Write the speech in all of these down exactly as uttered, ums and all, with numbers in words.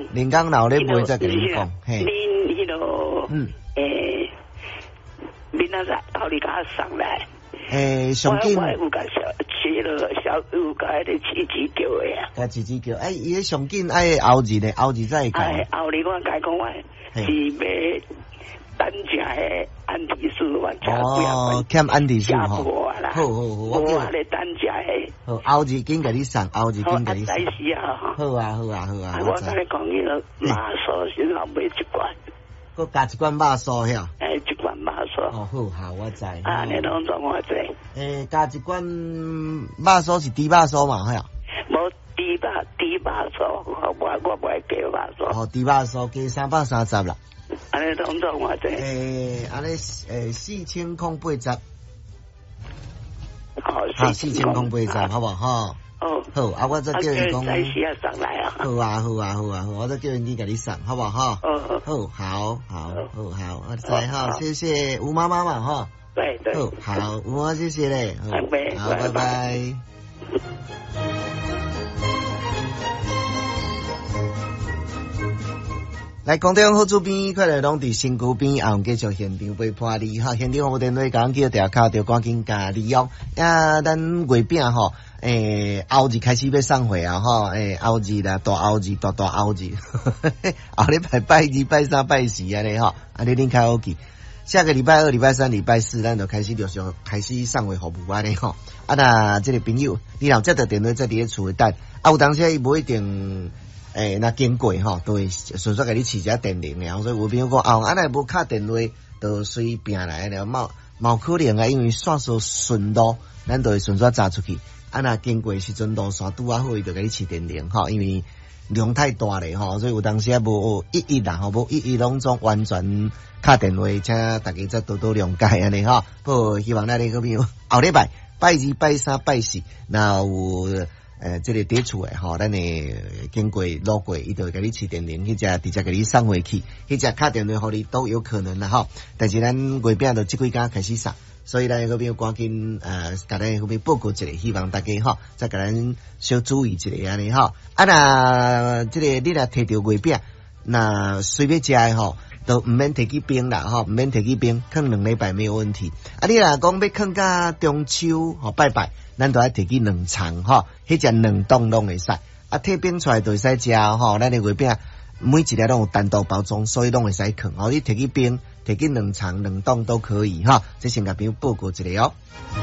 连江老咧卖再给你讲，嘿， 恁迄个， 嗯， 诶，明仔载后日甲送来。 诶，上紧。 我有甲小切了小有甲迄个起子叫的啊。 甲起子叫，哎，伊迄上紧爱后日咧，后日再讲。 哎，后日我甲讲我是买单食的安提斯，我食不了。 哦，欠安提斯吼。 好好好，我叫你单食的。 好，后日紧甲你送，后日紧甲你送。好啊，好啊，好啊。 我甲你讲，迄个麻酥先后买一罐。 佮加一罐肉酥遐。 诶，一罐肉酥。 哦，好，好，我知。 啊，你拢做我知。 诶，加一罐肉酥是猪肉酥嘛，遐。 无猪肉，猪肉酥，我我我袂加肉酥。 哦，猪肉酥加三百三十啦。 安尼拢做我知。 诶，安尼诶四千空八十。 好， 四千空八十，好不好？ 哦， 好，啊，我再叫伊讲。 再时啊上来啊。 好啊，好啊，好啊，好，我再叫伊甲你送，好不好？ 哦， 好，好，好，好，好，我知哈，谢谢吴妈妈嘛，哈。 对对。 好，好，吴妈妈谢谢嘞，好，拜拜。来，广东好主编，快来拢伫身躯边，后继续现场陪伴你哈。现场服务电话讲叫调卡，就赶紧加利用。啊，咱月饼吼，诶，后日开始要送货啊，吼，诶，后日啦，大后日，大大后日，后礼拜拜二、拜三、拜四安尼吼，啊，你恁开好记。下个礼拜二、礼拜三、礼拜四，咱就开始陆续开始送货服务安尼吼。啊，那这个朋友，你若接到电话，在伫咧厝诶等，啊，有当时伊无一定。诶、欸，那经过吼，都会顺续给你试一下电铃了。所以有朋友讲，哦，安尼无敲电话，就随便来了，冇冇可能啊，因为线索顺路，咱就会顺续炸出去。啊，那经过时阵路线拄啊好，伊就给你试电铃吼，因为量太大咧吼，所以有当时啊无一一啦吼，无一一拢总完全敲电话，请大家再多多谅解安尼吼。不过希望咱个朋友后礼拜拜二、拜三、拜四，那有。诶，这个伫厝诶吼，咱诶经过路过，伊就会甲你试电铃，迄只直接甲你送回去，迄只敲电话互你都有可能啦吼。但是咱月饼就即几工开始送，所以咱嗰边赶紧诶，甲咱嗰边报告一下，希望大家吼再甲咱小注意一下安尼吼。啊，那这个你若摕到月饼，那随便食诶吼。都唔免摕去冰啦，吼，唔免摕去冰，放两礼拜没有问题。啊，你若讲要放到中秋，吼拜拜，咱都爱摕去两层，吼，迄只两冻拢会使。啊，退冰出来就会使食，吼，咱的月饼每一粒拢有单独包装，所以拢会使放。哦，你摕去冰，摕去两层、两冻都可以，哈。这先甲朋友报告一下哦。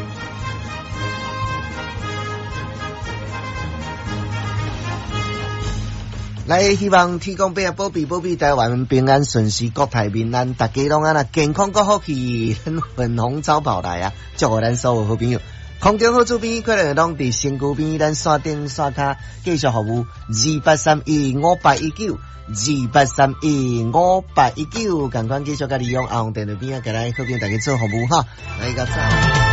来，希望天公伯啊保庇保庇台湾平安顺遂，国泰民安，大家拢安那健康国福气，粉红超跑来啊！祝福咱所有好朋友，空中好主编，可能拢伫身躯边，咱线顶线卡继续服务二八三一五八一九，二八三一五八一九，赶快继续甲利用后电话边啊，甲咱好朋友大家做服务哈，来个赞。